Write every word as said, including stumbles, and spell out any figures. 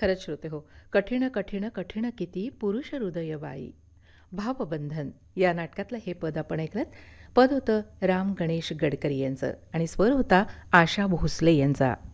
खरंच श्रोते हो. कठीण कठीण कठीण किती पुरुष हृदय बाई. भावबंधन या नाटकातलं हे पद आपण ऐकलत. पद होतं राम गणेश गडकरी यांचं आणि स्वर होता आशा भोसले यांचा.